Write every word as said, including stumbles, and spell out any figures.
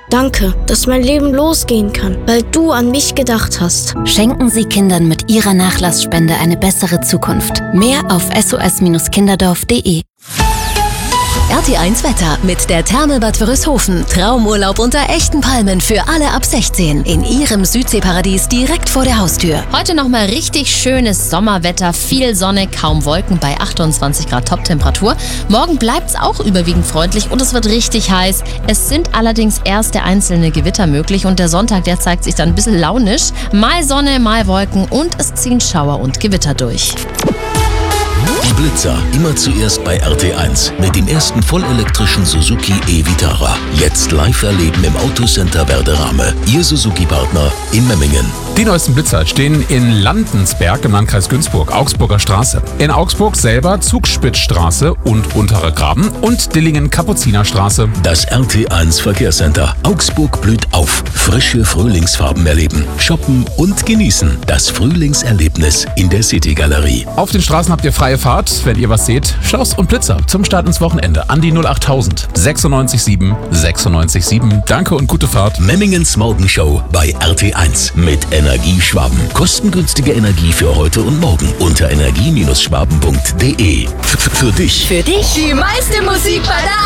Danke, dass mein Leben losgehen kann, weil du an mich gedacht hast. Schenken Sie Kindern mit Ihrer Nachlassspende eine bessere Zukunft. Mehr auf s o s kinderdorf punkt d e. R T eins Wetter mit der Therme Bad Wörishofen. Traumurlaub unter echten Palmen für alle ab sechzehn. In Ihrem Südseeparadies direkt vor der Haustür. Heute nochmal richtig schönes Sommerwetter, viel Sonne, kaum Wolken bei achtundzwanzig Grad Toptemperatur. Morgen bleibt es auch überwiegend freundlich und es wird richtig heiß. Es sind allerdings erste einzelne Gewitter möglich und der Sonntag, der zeigt sich dann ein bisschen launisch. Mal Sonne, mal Wolken und es ziehen Schauer und Gewitter durch. Die Blitzer immer zuerst bei R T eins mit dem ersten vollelektrischen Suzuki e-Vitara. Jetzt live erleben im Autocenter Werderame. Ihr Suzuki-Partner in Memmingen. Die neuesten Blitzer stehen in Landensberg im Landkreis Günzburg, Augsburger Straße. In Augsburg selber Zugspitzstraße und Unterer Graben und Dillingen-Kapuzinerstraße. Das R T eins Verkehrscenter. Augsburg blüht auf. Frische Frühlingsfarben erleben, shoppen und genießen. Das Frühlingserlebnis in der City-Galerie. Auf den Straßen habt ihr freie Fahrt. Wenn ihr was seht, Schloss und Blitzer zum Start ins Wochenende an die null achttausend sechsundneunzig sieben sechsundneunzig sieben. Danke und gute Fahrt. Memmingens Morgenshow bei R T eins mit Energie Schwaben. Kostengünstige Energie für heute und morgen unter energie Schwaben punkt d e. F- Für dich. Für dich die meiste Musik bei der